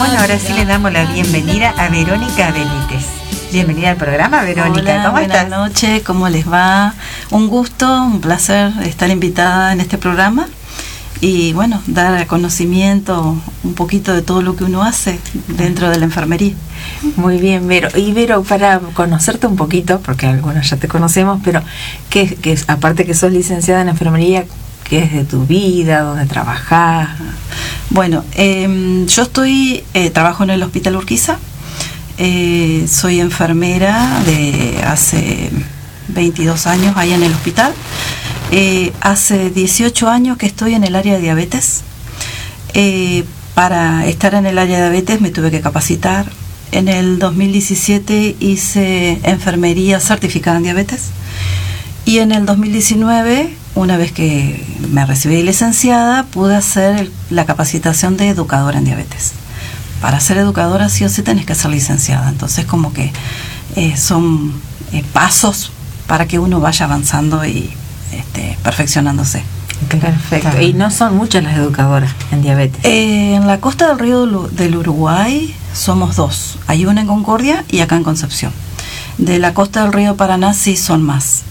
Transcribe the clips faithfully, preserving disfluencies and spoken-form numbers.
Bueno, ahora sí le damos la bienvenida a Verónica Benítez. Bienvenida al programa, Verónica. Hola, ¿Cómo estás? Buenas noches, ¿cómo les va? Un gusto, un placer estar invitada en este programa y bueno, dar conocimiento un poquito de todo lo que uno hace dentro de la enfermería. Muy bien, Vero. Y Vero, para conocerte un poquito, porque algunos ya te conocemos, pero que, que aparte que sos licenciada en enfermería, ¿qué es de tu vida? ¿Dónde trabajás? Bueno, eh, yo estoy, eh, trabajo en el Hospital Urquiza, eh, soy enfermera de hace veintidós años ahí en el hospital. Eh, hace dieciocho años que estoy en el área de diabetes. Eh, para estar en el área de diabetes me tuve que capacitar. En el dos mil diecisiete hice enfermería certificada en diabetes y en el dos mil diecinueve, una vez que me recibí licenciada, pude hacer el, la capacitación de educadora en diabetes. Para ser educadora sí o sí tenés que ser licenciada, entonces como que eh, son eh, pasos para que uno vaya avanzando y este, perfeccionándose. Perfecto. Y no son muchas las educadoras en diabetes. Eh, en la costa del río del Uruguay somos dos. Hay una en Concordia y acá en Concepción. De la costa del río Paraná sí son más.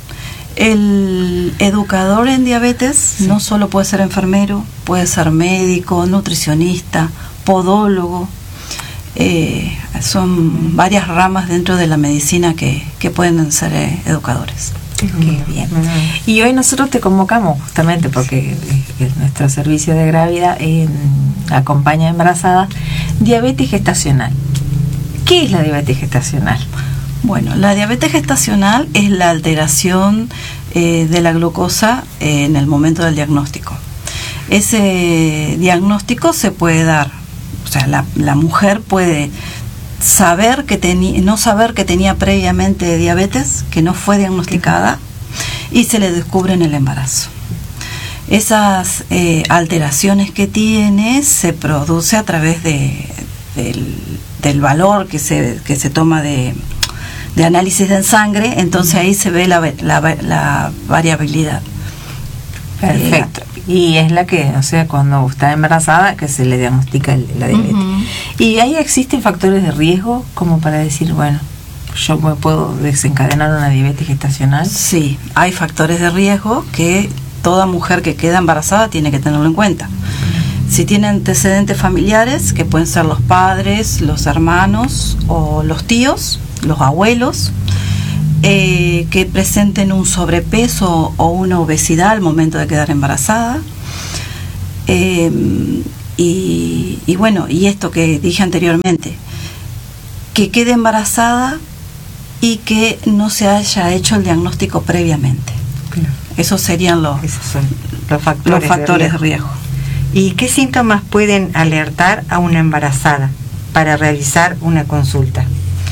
El educador en diabetes sí. No solo puede ser enfermero, puede ser médico, nutricionista, podólogo. Eh, son varias ramas dentro de la medicina que, que pueden ser eh, educadores. Qué bien. Y hoy nosotros te convocamos justamente porque eh, nuestro servicio de gravidad eh, acompaña a embarazadas. Diabetes gestacional. ¿Qué es la diabetes gestacional? Bueno, la diabetes gestacional es la alteración eh, de la glucosa eh, en el momento del diagnóstico. Ese diagnóstico se puede dar, o sea, la, la mujer puede saber que tenía, no saber que tenía previamente diabetes, que no fue diagnosticada, y se le descubre en el embarazo. Esas eh, alteraciones que tiene se produce a través de, del, del valor que se, que se toma de, de análisis de sangre, entonces ahí se ve la, la, la variabilidad. Perfecto. Y es la que, o sea, cuando está embarazada, que se le diagnostica el, la diabetes. Uh-huh. ¿Y ahí existen factores de riesgo como para decir, bueno, yo me puedo desencadenar una diabetes gestacional? Sí, hay factores de riesgo que toda mujer que queda embarazada tiene que tenerlo en cuenta. Si tiene antecedentes familiares, que pueden ser los padres, los hermanos o los tíos, los abuelos, Eh, que presenten un sobrepeso o una obesidad al momento de quedar embarazada, eh, y, y bueno, y esto que dije anteriormente, que quede embarazada y que no se haya hecho el diagnóstico previamente. Claro. Esos serían los, Esos son los factores, los factores de, riesgo. de riesgo. ¿Y qué síntomas pueden alertar a una embarazada para realizar una consulta?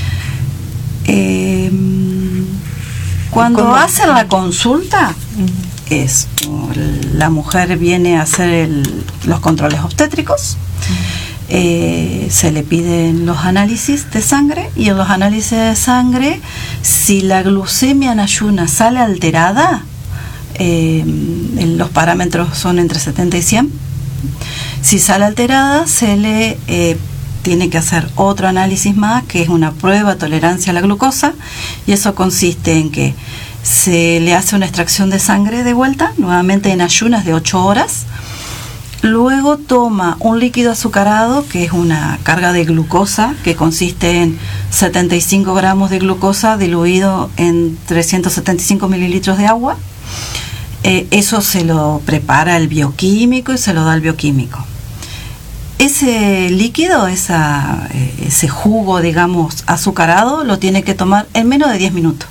Eh, Cuando hacen la consulta, es la mujer viene a hacer el, los controles obstétricos, eh, se le piden los análisis de sangre y en los análisis de sangre, si la glucemia en ayuna sale alterada, eh, los parámetros son entre setenta y cien. Si sale alterada, se le eh, tiene que hacer otro análisis más, que es una prueba de tolerancia a la glucosa, y eso consiste en que se le hace una extracción de sangre de vuelta, nuevamente en ayunas de ocho horas, luego toma un líquido azucarado, que es una carga de glucosa, que consiste en setenta y cinco gramos de glucosa diluido en trescientos setenta y cinco mililitros de agua. Eh, eso se lo prepara el bioquímico y se lo da al bioquímico. Ese líquido, esa, ese jugo, digamos, azucarado, lo tiene que tomar en menos de diez minutos.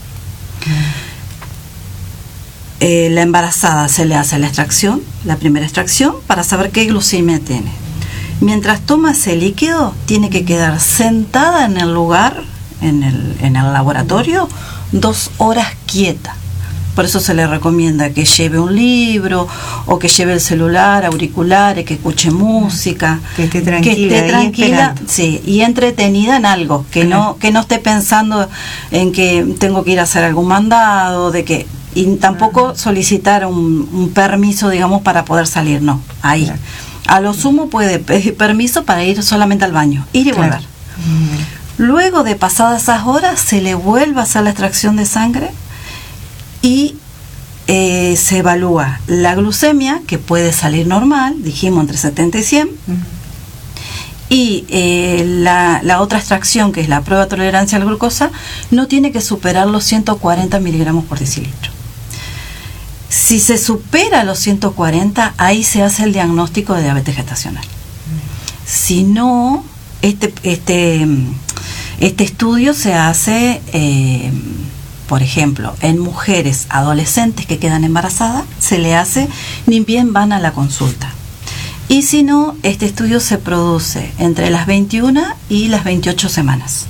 Eh, la embarazada se le hace la extracción, la primera extracción, para saber qué glucemia tiene. Mientras toma ese líquido, tiene que quedar sentada en el lugar, en el, en el laboratorio, dos horas quieta. Por eso se le recomienda que lleve un libro o que lleve el celular, auriculares, que escuche música, que esté tranquila, que esté tranquila, sí, y entretenida en algo, que claro. no que no esté pensando en que tengo que ir a hacer algún mandado, de que y tampoco solicitar un, un permiso, digamos, para poder salir, no, ahí. Claro. A lo sumo puede pedir permiso para ir solamente al baño, ir y Claro. volver. Luego de pasadas esas horas se le vuelve a hacer la extracción de sangre y eh, se evalúa la glucemia, que puede salir normal, dijimos entre setenta y cien, Ujú. y eh, la, la otra extracción, que es la prueba de tolerancia a la glucosa, no tiene que superar los ciento cuarenta miligramos por decilitro. Si se supera los ciento cuarenta, ahí se hace el diagnóstico de diabetes gestacional. Si no, este, este, este estudio se hace, eh, por ejemplo, en mujeres adolescentes que quedan embarazadas, se le hace ni bien van a la consulta. Y si no, este estudio se produce entre las veintiuna y las veintiocho semanas.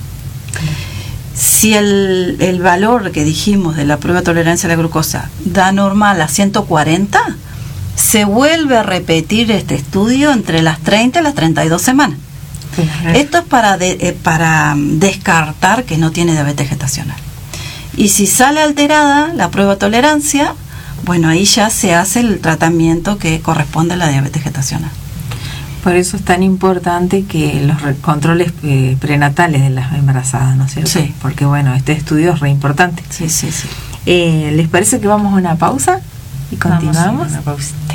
Si el, el valor que dijimos de la prueba de tolerancia a la glucosa da normal a ciento cuarenta, se vuelve a repetir este estudio entre las treinta y las treinta y dos semanas. Claro. Esto es para, de, eh, para descartar que no tiene diabetes gestacional. Y si sale alterada la prueba de tolerancia, bueno, ahí ya se hace el tratamiento que corresponde a la diabetes gestacional. Por eso es tan importante que los re- controles eh, prenatales de las embarazadas, ¿no es cierto? Sí. Porque bueno, este estudio es re importante. Sí, sí, sí. Eh, ¿Les parece que vamos a una pausa y Vamos a ir a continuamos? una pausa.